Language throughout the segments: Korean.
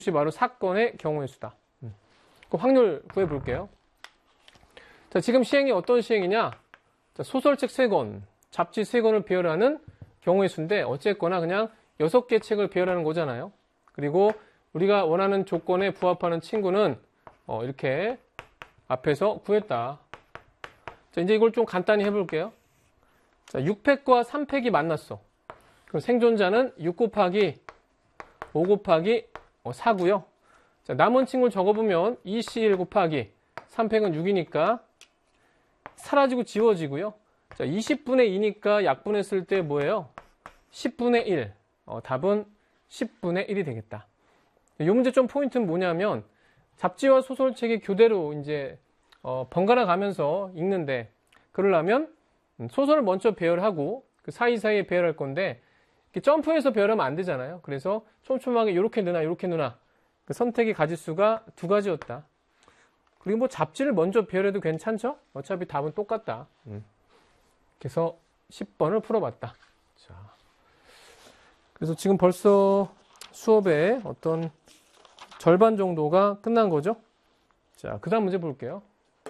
바로 사건의 경우의 수다. 그 확률 구해볼게요. 자, 지금 시행이 어떤 시행이냐? 자, 소설책 3권, 잡지 3권을 배열하는 경우의 수인데 어쨌거나 그냥 6개 책을 배열하는 거잖아요. 그리고 우리가 원하는 조건에 부합하는 친구는 이렇게 앞에서 구했다. 자, 이제 이걸 좀 간단히 해볼게요. 자, 6팩과 3팩이 만났어. 그럼 생존자는 6 곱하기 5 곱하기 4고요. 자, 남은 친구를 적어보면 2C1 곱하기 3팩은 6이니까 사라지고 지워지고요. 자, 20분의 2니까 약분했을 때 뭐예요? 10분의 1. 답은 10분의 1이 되겠다. 이 문제점 포인트는 뭐냐면 잡지와 소설책이 교대로 이제 번갈아 가면서 읽는데 그러려면 소설을 먼저 배열하고 그 사이사이에 배열할 건데 점프해서 배열하면 안 되잖아요. 그래서 촘촘하게 이렇게 넣나 이렇게 넣나 그 선택의 가지수가 2가지였다. 그리고 뭐 잡지를 먼저 배열해도 괜찮죠? 어차피 답은 똑같다. 그래서 10번을 풀어봤다. 자, 그래서 지금 벌써 수업의 어떤 절반 정도가 끝난 거죠. 자, 그 다음 문제 볼게요.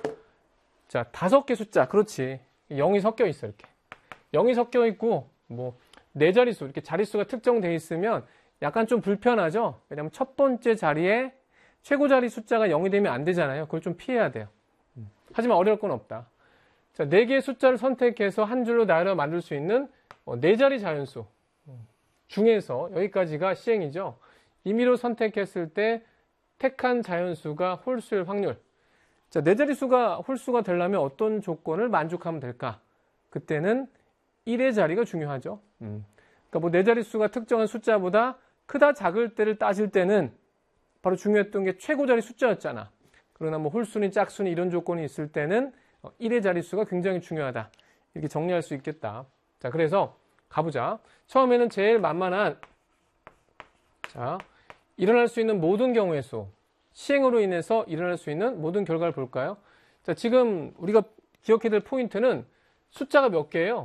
자, 5개 숫자. 그렇지. 0이 섞여 있어, 이렇게. 0이 섞여 있고, 뭐, 4자릿수, 이렇게 자릿수가 특정되어 있으면 약간 좀 불편하죠? 왜냐면 첫 번째 자리에 최고 자리 숫자가 0이 되면 안 되잖아요. 그걸 좀 피해야 돼요. 하지만 어려울 건 없다. 자, 4개의 숫자를 선택해서 한 줄로 나열어 만들 수 있는 4자리 자연수 중에서 여기까지가 시행이죠. 임의로 선택했을 때 택한 자연수가 홀수일 확률. 자, 4자릿수가 홀수가 되려면 어떤 조건을 만족하면 될까? 그때는 1의 자리가 중요하죠. 그러니까 뭐 4자릿수가 특정한 숫자보다 크다 작을 때를 따질 때는 바로 중요했던 게 최고 자리 숫자였잖아. 그러나 뭐 홀수니 짝수니 이런 조건이 있을 때는 1의 자릿수가 굉장히 중요하다. 이렇게 정리할 수 있겠다. 자, 그래서 가보자. 처음에는 제일 만만한 자, 일어날 수 있는 모든 경우의 수, 시행으로 인해서 일어날 수 있는 모든 결과를 볼까요? 자, 지금 우리가 기억해야 될 포인트는 숫자가 몇 개예요?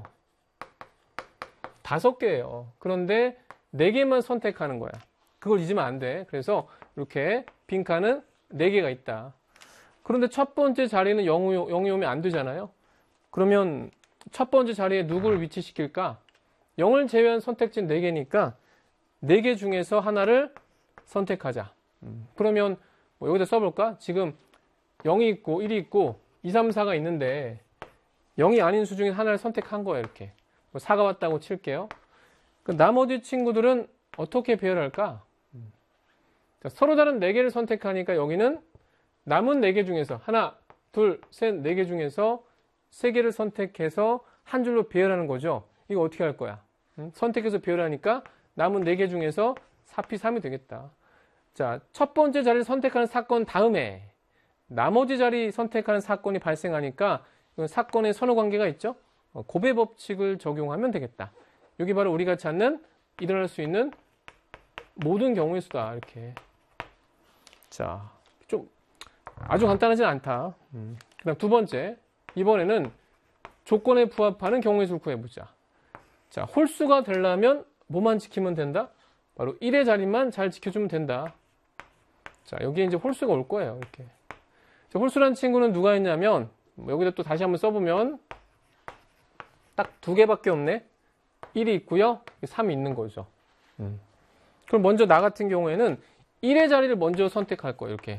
5개예요. 그런데 4개만 선택하는 거야. 그걸 잊으면 안 돼. 그래서 이렇게 빈칸은 4개가 있다. 그런데 첫 번째 자리는 0이 오면 안 되잖아요. 그러면 첫 번째 자리에 누구를 위치시킬까? 0을 제외한 선택지는 4개니까 4개 중에서 하나를 선택하자. 그러면 뭐 여기다 써볼까? 지금 0이 있고 1이 있고 2, 3, 4가 있는데 0이 아닌 수 중에 하나를 선택한 거예요. 이렇게. 뭐 4가 왔다고 칠게요. 그 나머지 친구들은 어떻게 배열할까? 자, 서로 다른 4개를 선택하니까 여기는 남은 4개 중에서 하나, 둘, 셋, 4개 중에서 3개를 선택해서 한 줄로 배열하는 거죠. 이거 어떻게 할 거야? 선택해서 배열하니까 남은 4개 중에서 4P3이 되겠다. 자, 첫 번째 자리를 선택하는 사건 다음에 나머지 자리 선택하는 사건이 발생하니까 이건 사건의 선호관계가 있죠? 고배 법칙을 적용하면 되겠다. 여기 바로 우리가 찾는 일어날 수 있는 모든 경우의 수다. 이렇게. 자, 좀 아주 간단하진 않다. 그다음 두 번째. 이번에는 조건에 부합하는 경우의 수를 구해보자. 자, 홀수가 되려면 뭐만 지키면 된다? 바로 1의 자리만 잘 지켜주면 된다. 자, 여기에 이제 홀수가 올 거예요. 이렇게. 자, 홀수란 친구는 누가 있냐면, 여기다 또 다시 한번 써보면, 딱 2개밖에 없네? 1이 있고요 3이 있는 거죠. 그럼 먼저 나 같은 경우에는 1의 자리를 먼저 선택할 거예요. 이렇게.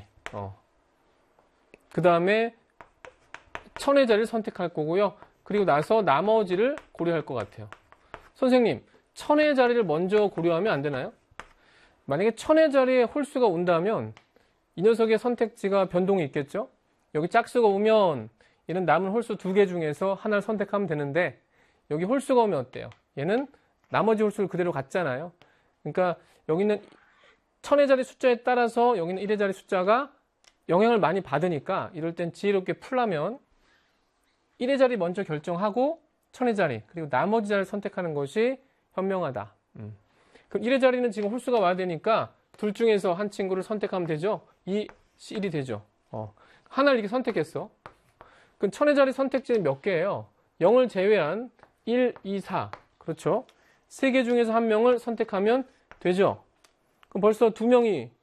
그 다음에 1000의 자리를 선택할 거고요. 그리고 나서 나머지를 고려할 것 같아요. 선생님, 1000의 자리를 먼저 고려하면 안 되나요? 만약에 1000의 자리에 홀수가 온다면 이 녀석의 선택지가 변동이 있겠죠? 여기 짝수가 오면 얘는 남은 홀수 2개 중에서 하나를 선택하면 되는데 여기 홀수가 오면 어때요? 얘는 나머지 홀수를 그대로 갖잖아요. 그러니까 여기는 1000의 자리 숫자에 따라서 여기는 1의 자리 숫자가 영향을 많이 받으니까 이럴 땐 지혜롭게 풀려면 1의 자리 먼저 결정하고 1000의 자리 그리고 나머지 자리를 선택하는 것이 현명하다. 그럼 1의 자리는 지금 홀수가 와야 되니까 둘 중에서 한 친구를 선택하면 되죠. 2, 1이 되죠. 하나를 이렇게 선택했어. 그럼 1000의 자리 선택지는 몇 개예요? 0을 제외한 1, 2, 4. 그렇죠? 3개 중에서 한 명을 선택하면 되죠. 그럼 벌써 2명이